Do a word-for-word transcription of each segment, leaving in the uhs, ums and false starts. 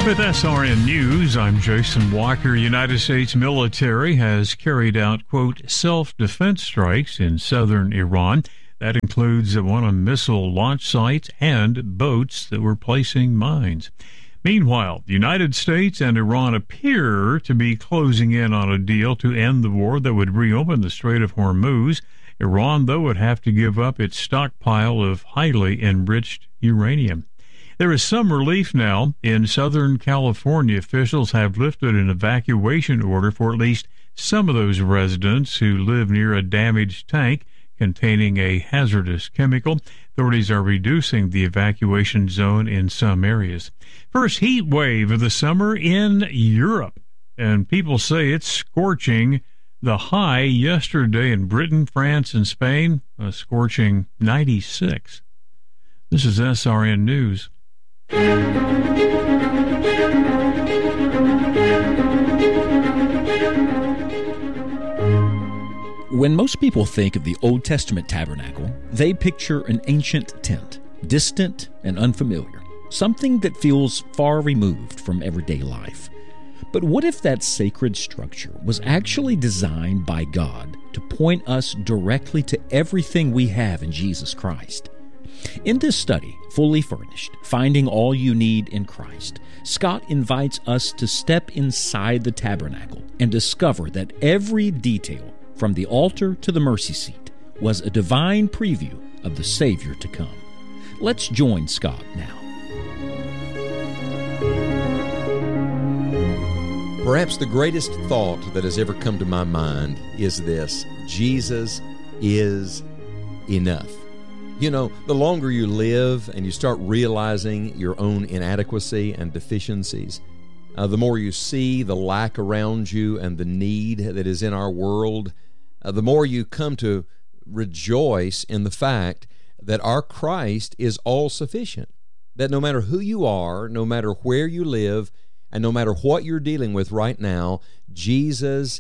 With S R N News, I'm Jason Walker. United States military has carried out, quote, self-defense strikes in southern Iran. That includes one on missile launch sites and boats that were placing mines. Meanwhile, the United States and Iran appear to be closing in on a deal to end the war that would reopen the Strait of Hormuz. Iran, though, would have to give up its stockpile of highly enriched uranium. There is some relief now. In Southern California, officials have lifted an evacuation order for at least some of those residents who live near a damaged tank containing a hazardous chemical. Authorities are reducing the evacuation zone in some areas. First heat wave of the summer in Europe, and people say it's scorching. The high yesterday in Britain, France, and Spain, a scorching ninety-six. This is S R N News. When most people think of the Old Testament tabernacle, they picture an ancient tent, distant and unfamiliar, something that feels far removed from everyday life. But what if that sacred structure was actually designed by God to point us directly to everything we have in Jesus Christ? In this study, Fully Furnished, Finding All You Need in Christ, Scott invites us to step inside the tabernacle and discover that every detail, from the altar to the mercy seat, was a divine preview of the Savior to come. Let's join Scott now. Perhaps the greatest thought that has ever come to my mind is this: Jesus is enough. You know, the longer you live and you start realizing your own inadequacy and deficiencies, uh, the more you see the lack around you and the need that is in our world, uh, the more you come to rejoice in the fact that our Christ is all sufficient. That no matter who you are, no matter where you live, and no matter what you're dealing with right now, Jesus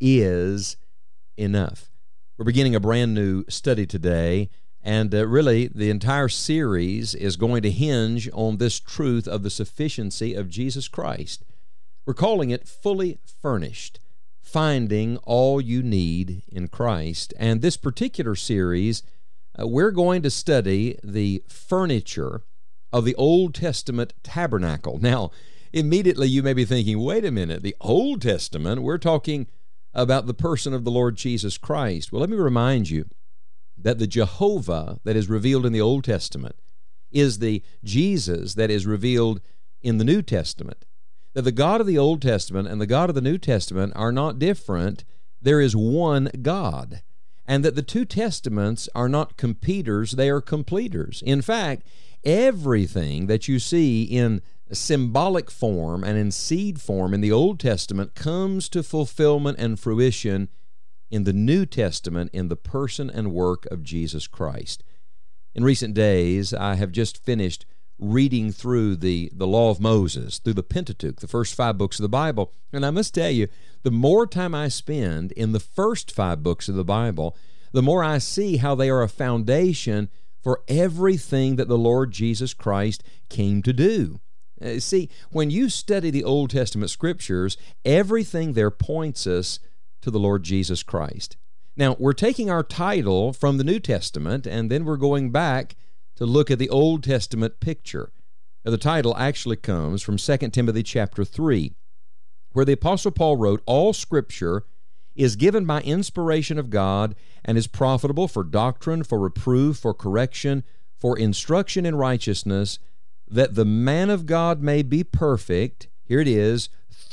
is enough. We're beginning a brand new study today. And uh, really, the entire series is going to hinge on this truth of the sufficiency of Jesus Christ. We're calling it Fully Furnished, Finding All You Need in Christ. And this particular series, uh, we're going to study the furniture of the Old Testament tabernacle. Now, immediately you may be thinking, wait a minute, the Old Testament? We're talking about the person of the Lord Jesus Christ. Well, let me remind you that the Jehovah that is revealed in the Old Testament is the Jesus that is revealed in the New Testament. That the God of the Old Testament and the God of the New Testament are not different. There is one God. And that the two Testaments are not competers, they are completers. In fact, everything that you see in symbolic form and in seed form in the Old Testament comes to fulfillment and fruition in the New Testament in the person and work of Jesus Christ. In recent days, I have just finished reading through the, the Law of Moses, through the Pentateuch, the first five books of the Bible, and I must tell you, the more time I spend in the first five books of the Bible, the more I see how they are a foundation for everything that the Lord Jesus Christ came to do. Uh, see, when you study the Old Testament Scriptures, everything there points us to the Lord Jesus Christ. Now, we're taking our title from the New Testament, and then we're going back to look at the Old Testament picture. Now, the title actually comes from Second Timothy chapter three, where the Apostle Paul wrote, "All Scripture is given by inspiration of God and is profitable for doctrine, for reproof, for correction, for instruction in righteousness, that the man of God may be perfect," here it is,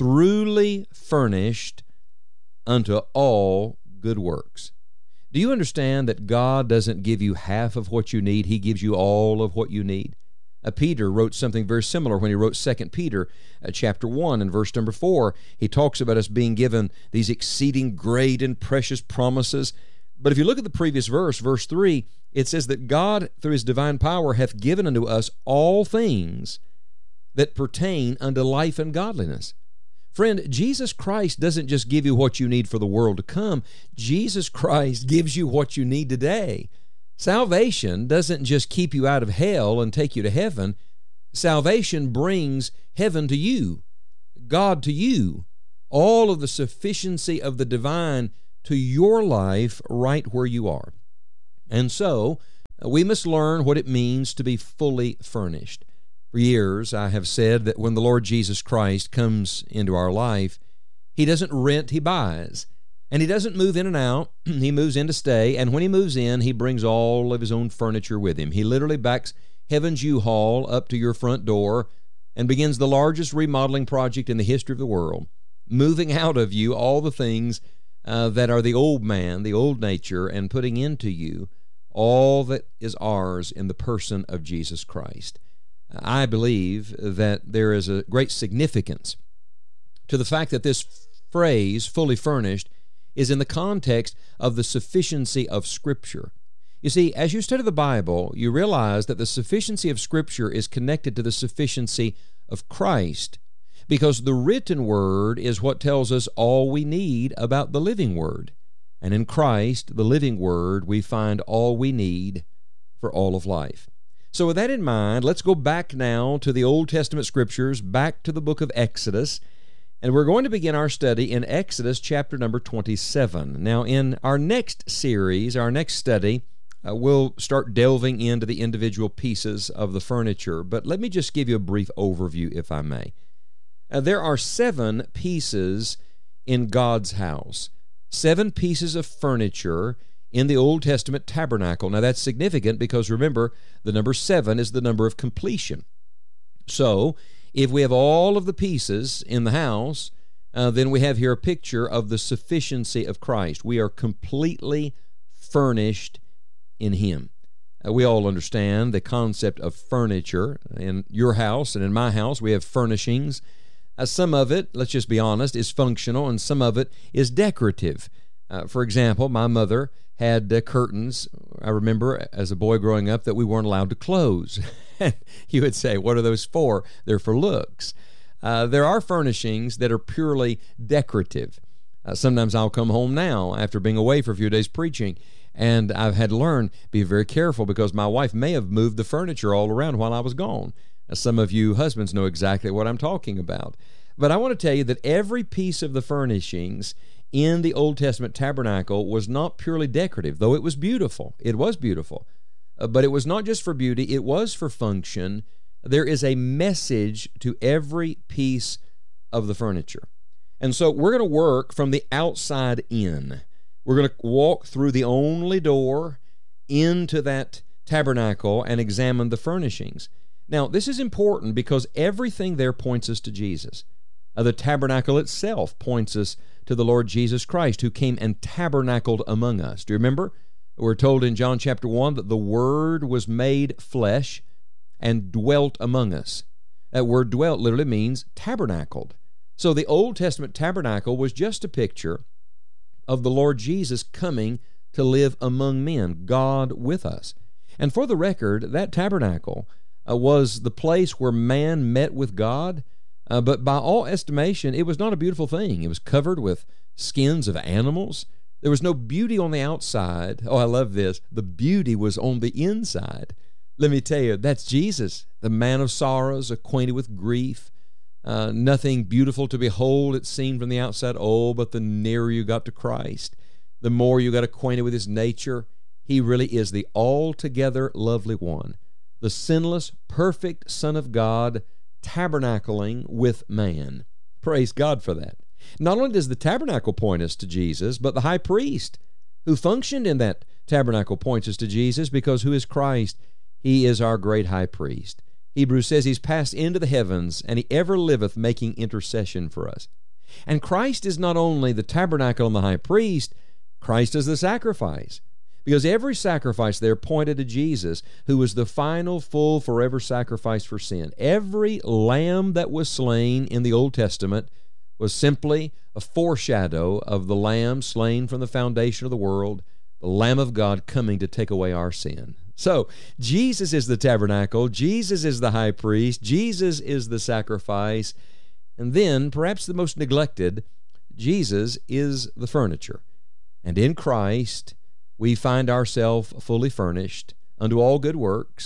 "truly furnished unto all good works." Do you understand that God doesn't give you half of what you need? He gives you all of what you need. Uh, Peter wrote something very similar when he wrote Second Peter uh, chapter one and verse number four. He talks about us being given these exceeding great and precious promises. But if you look at the previous verse, verse three, it says that God, through His divine power, hath given unto us all things that pertain unto life and godliness. Friend, Jesus Christ doesn't just give you what you need for the world to come. Jesus Christ gives you what you need today. Salvation doesn't just keep you out of hell and take you to heaven. Salvation brings heaven to you, God to you, all of the sufficiency of the divine to your life right where you are. And so, we must learn what it means to be fully furnished. For years, I have said that when the Lord Jesus Christ comes into our life, He doesn't rent, He buys. And He doesn't move in and out, He moves in to stay. And when He moves in, He brings all of His own furniture with Him. He literally backs heaven's U-Haul up to your front door and begins the largest remodeling project in the history of the world, moving out of you all the things uh, that are the old man, the old nature, and putting into you all that is ours in the person of Jesus Christ. I believe that there is a great significance to the fact that this phrase, fully furnished, is in the context of the sufficiency of Scripture. You see, as you study the Bible, you realize that the sufficiency of Scripture is connected to the sufficiency of Christ, because the written Word is what tells us all we need about the living Word. And in Christ, the living Word, we find all we need for all of life. So with that in mind, let's go back now to the Old Testament Scriptures, back to the book of Exodus, and we're going to begin our study in Exodus chapter number twenty-seven. Now, in our next series, our next study, uh, we'll start delving into the individual pieces of the furniture, but let me just give you a brief overview, if I may. Uh, there are seven pieces in God's house, seven pieces of furniture in the Old Testament tabernacle. Now, that's significant because, remember, the number seven is the number of completion. So, if we have all of the pieces in the house, uh, then we have here a picture of the sufficiency of Christ. We are completely furnished in Him. Uh, we all understand the concept of furniture. In your house and in my house, we have furnishings. Uh, some of it, let's just be honest, is functional, and some of it is decorative. Uh, for example, my mother had uh, curtains, I remember as a boy growing up, that we weren't allowed to close. You would say, what are those for? They're for looks. Uh, there are furnishings that are purely decorative. Uh, sometimes I'll come home now after being away for a few days preaching, and I've had to learn, be very careful, because my wife may have moved the furniture all around while I was gone. Uh, some of you husbands know exactly what I'm talking about. But I want to tell you that every piece of the furnishings in the Old Testament tabernacle was not purely decorative, though it was beautiful. It was beautiful. Uh, but it was not just for beauty, it was for function. There is a message to every piece of the furniture. And so we're going to work from the outside in. We're going to walk through the only door into that tabernacle and examine the furnishings. Now, this is important because everything there points us to Jesus. Uh, the tabernacle itself points us to the Lord Jesus Christ, who came and tabernacled among us. Do you remember? We're told in John chapter one that the Word was made flesh and dwelt among us. That word dwelt literally means tabernacled. So the Old Testament tabernacle was just a picture of the Lord Jesus coming to live among men, God with us. And for the record, that tabernacle uh, was the place where man met with God, uh, but by all estimation, it was not a beautiful thing. It was covered with skins of animals. There was no beauty on the outside. Oh, I love this. The beauty was on the inside. Let me tell you, that's Jesus, the man of sorrows, acquainted with grief. Uh, nothing beautiful to behold, it seemed from the outside. Oh, but the nearer you got to Christ, the more you got acquainted with His nature. He really is the altogether lovely one, the sinless, perfect Son of God, tabernacling with man. Praise God for that. Not only does the tabernacle point us to Jesus, but the high priest who functioned in that tabernacle points us to Jesus, because who is Christ? He is our great high priest. Hebrews says He's passed into the heavens, and He ever liveth, making intercession for us. And Christ is not only the tabernacle and the high priest, Christ is the sacrifice, because every sacrifice there pointed to Jesus, who was the final, full, forever sacrifice for sin. Every lamb that was slain in the Old Testament was simply a foreshadow of the Lamb slain from the foundation of the world, the Lamb of God coming to take away our sin. So, Jesus is the tabernacle, Jesus is the high priest, Jesus is the sacrifice, and then, perhaps the most neglected, Jesus is the furniture. And in Christ, we find ourselves fully furnished unto all good works.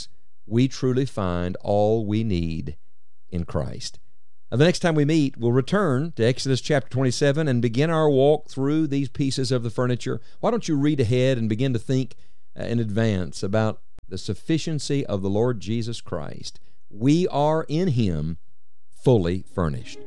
we truly find all we need in Christ. Now, the next time we meet, we'll return to Exodus chapter twenty-seven and begin our walk through these pieces of the furniture. Why don't you read ahead and begin to think in advance about the sufficiency of the Lord Jesus Christ? We are in Him fully furnished.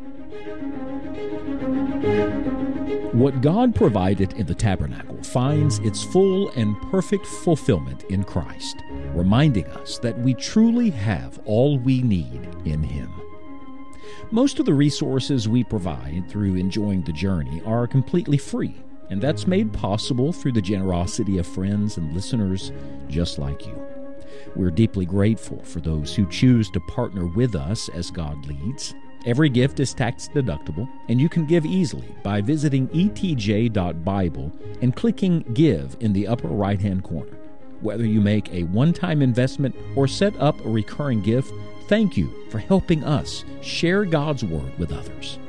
What God provided in the tabernacle finds its full and perfect fulfillment in Christ, reminding us that we truly have all we need in Him. Most of the resources we provide through enjoying the journey are completely free, and that's made possible through the generosity of friends and listeners just like you. We're deeply grateful for those who choose to partner with us as God leads. Every gift is tax deductible, and you can give easily by visiting e t j dot bible and clicking Give in the upper right-hand corner. Whether you make a one-time investment or set up a recurring gift, thank you for helping us share God's Word with others.